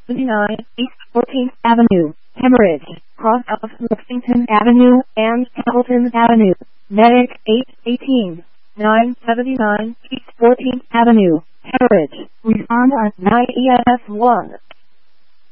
979 East 14th Avenue, Hemorrhage, cross of Lexington Avenue and Hamilton Avenue. Medic 818 979 East 14th Avenue, Hemorrhage. Respond at 9 EMS 1.